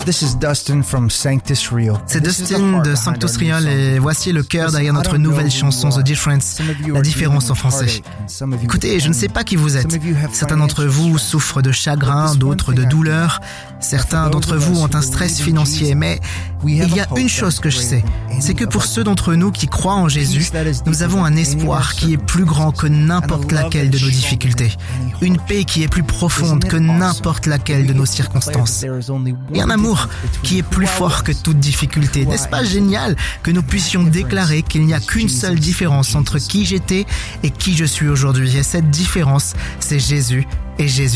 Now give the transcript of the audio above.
C'est Dustin de Sanctus Real et voici le cœur derrière notre nouvelle chanson The Difference, la différence en français. Écoutez, je ne sais pas qui vous êtes. Certains d'entre vous souffrent de chagrin, d'autres de douleur. Certains d'entre vous ont un stress financier, mais il y a une chose que je sais, c'est que pour ceux d'entre nous qui croient en Jésus, nous avons un espoir qui est plus grand que n'importe laquelle de nos difficultés. Une paix qui est plus profonde que n'importe laquelle de nos circonstances. Et un amour qui est plus fort que toute difficulté. N'est-ce pas génial que nous puissions déclarer qu'il n'y a qu'une seule différence entre qui j'étais et qui je suis aujourd'hui? Et cette différence, c'est Jésus et Jésus.